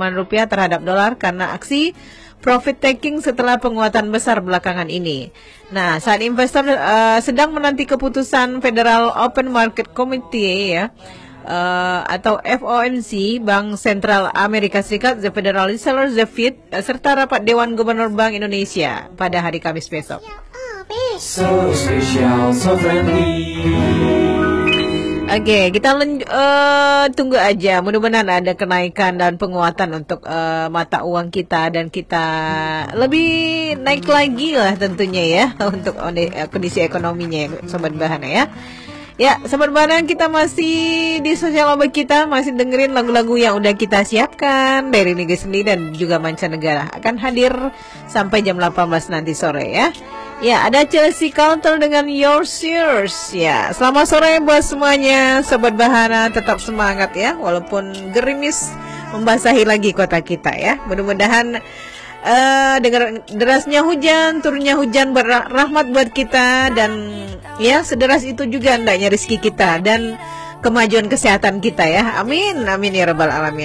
pelemahan rupiah terhadap dolar karena aksi profit taking setelah penguatan besar belakangan ini. Nah, saat investor sedang menanti keputusan Federal Open Market Committee ya, atau FOMC, Bank Sentral Amerika Serikat, The Federal Reserve, the Fed, serta rapat Dewan Gubernur Bank Indonesia pada hari Kamis besok. So special, so friendly. Oke, kita tunggu aja. Mudah-mudahan ada kenaikan dan penguatan untuk mata uang kita dan kita lebih naik lagi lah tentunya ya untuk kondisi ekonominya, Sobat Bahana ya. Ya, Sobat Bahana, kita masih di sosial obat kita, masih dengerin lagu-lagu yang udah kita siapkan dari negeri sendiri dan juga mancanegara. Akan hadir sampai jam 18 nanti sore ya. Ya, ada Chelsea Counter dengan Yours Yours. Ya, selamat sore buat semuanya, Sobat Bahana, tetap semangat ya, walaupun gerimis membasahi lagi kota kita ya. Mudah-mudahan dengan derasnya hujan, turunnya hujan berrahmat buat kita, dan ya sederas itu juga hendaknya rezeki kita dan kemajuan kesehatan kita ya. Amin, amin ya rabbal alamin.